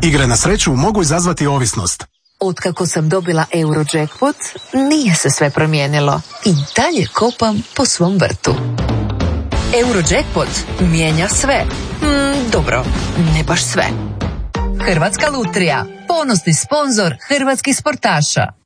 Igre na sreću mogu izazvati ovisnost. Otkako sam dobila Eurojackpot, nije se sve promijenilo. I dalje kopam po svom vrtu. Eurojackpot mijenja sve. Dobro, ne baš sve. Hrvatska lutrija, ponosni sponzor hrvatskih sportaša.